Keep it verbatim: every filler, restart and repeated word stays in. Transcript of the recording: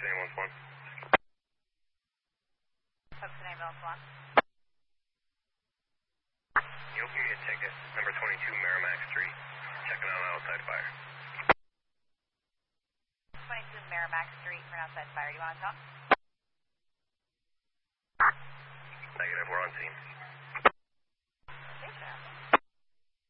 ambulance one. Tucson ambulance one. You open me a ticket, number twenty-two Merrimack Street, checking on outside fire. twenty-two Merrimack Street for an outside fire. Do you want to come? Negative, we're on scene.